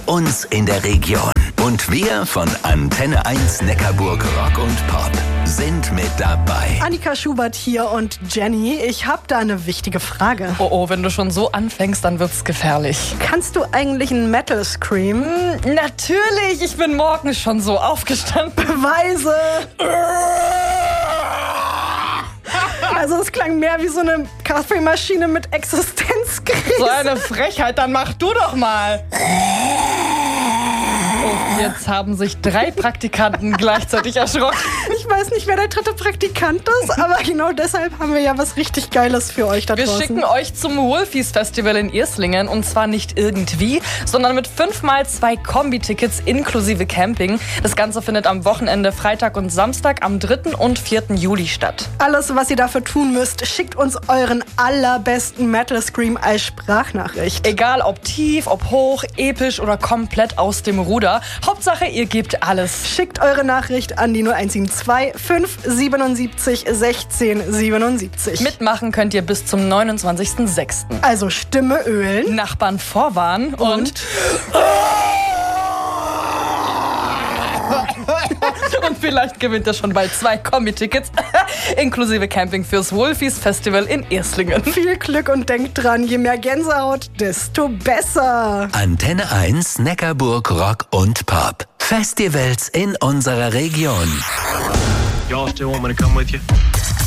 uns in der Region. Und wir von Antenne 1 Neckarburg Rock und Pop sind mit dabei. Annika Schubert hier und Jenny, ich habe da eine wichtige Frage. Oh, wenn du schon so anfängst, dann wird's gefährlich. Kannst du eigentlich einen Metal Scream? Natürlich, ich bin morgens schon so aufgestanden. Beweise! Also es klang mehr wie so eine Kaffeemaschine mit Existenzkrise. So eine Frechheit, dann mach du doch mal. Oh, jetzt haben sich 3 Praktikanten gleichzeitig erschrocken. Ich weiß nicht, wer der dritte Praktikant ist, aber genau deshalb haben wir ja was richtig Geiles für euch da draußen. Wir schicken euch zum Woolfies Festival in Irslingen und zwar nicht irgendwie, sondern mit 5x2 Kombi-Tickets inklusive Camping. Das Ganze findet am Wochenende Freitag und Samstag am 3. und 4. Juli statt. Alles, was ihr dafür tun müsst, schickt uns euren allerbesten Metal Scream als Sprachnachricht. Egal ob tief, ob hoch, episch oder komplett aus dem Ruder. Hauptsache, ihr gebt alles. Schickt eure Nachricht an die 0172 577 16 77. Mitmachen könnt ihr bis zum 29.06. Also Stimme ölen, Nachbarn vorwarnen und vielleicht gewinnt ihr schon bald 2 Kombi-Tickets inklusive Camping fürs Woolfies Festival in Irslingen. Viel Glück und denkt dran, je mehr Gänsehaut, desto besser. Antenne 1 Neckarburg Rock und Pop. Festivals in unserer Region. Y'all still want me to come with you?